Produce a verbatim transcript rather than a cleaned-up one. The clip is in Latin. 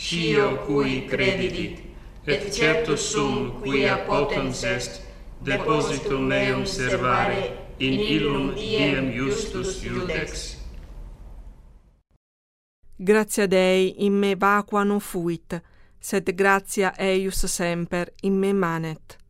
scio cui credidit, et certus sum quia potens est depositum meum servare in illum diem justus iudex. Gratia Dei in me vacua non fuit, sed gratia eius semper in me manet.